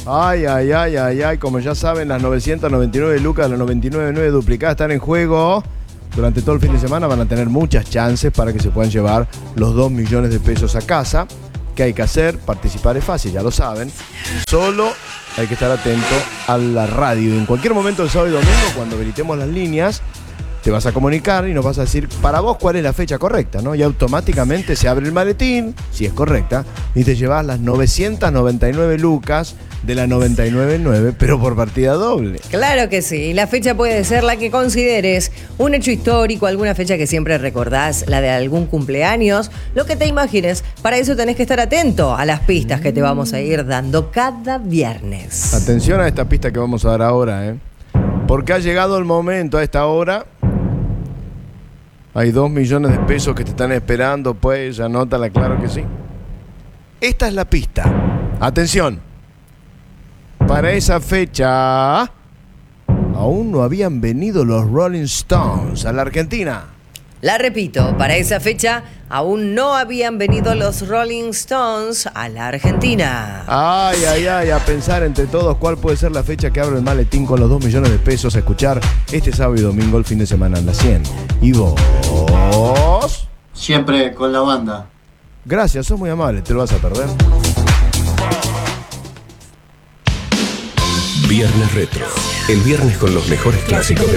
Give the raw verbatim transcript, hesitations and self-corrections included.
Ay, ay, ay, ay, ay. Como ya saben, las novecientas noventa y nueve lucas, las noventa y nueve nueve duplicadas están en juego. Durante todo el fin de semana van a tener muchas chances para que se puedan llevar los dos millones de pesos a casa. ¿Qué hay que hacer? Participar es fácil, ya lo saben. Solo hay que estar atento a la radio. En cualquier momento del sábado y domingo, cuando habilitemos las líneas, te vas a comunicar y nos vas a decir para vos cuál es la fecha correcta, ¿no? Y automáticamente se abre el maletín, si es correcta, y te llevas las novecientas noventa y nueve lucas de la noventa y nueve nueve, pero por partida doble. Claro que sí. La fecha puede ser la que consideres, un hecho histórico, alguna fecha que siempre recordás, la de algún cumpleaños, lo que te imagines. Para eso tenés que estar atento a las pistas que te vamos a ir dando cada viernes. Atención a esta pista que vamos a dar ahora, ¿eh? Porque ha llegado el momento a esta hora. Hay dos millones de pesos que te están esperando, pues, anótala, claro que sí. Esta es la pista. Atención. Para esa fecha, aún no habían venido los Rolling Stones a la Argentina. La repito, para esa fecha aún no habían venido los Rolling Stones a la Argentina. Ay, ay, ay, a pensar entre todos cuál puede ser la fecha que abre el maletín con los dos millones de pesos a escuchar este sábado y domingo el fin de semana en la cien. ¿Y vos? Siempre con la banda. Gracias, sos muy amable, te lo vas a perder. Viernes Retro. El viernes con los mejores clásicos de